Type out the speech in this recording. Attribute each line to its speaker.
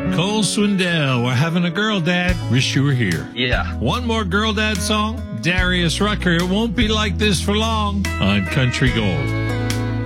Speaker 1: Cole Swindell, we're having a girl dad. Wish you were here.
Speaker 2: Yeah.
Speaker 1: One more girl dad song. Darius Rucker, it won't be like this for long on Country Gold.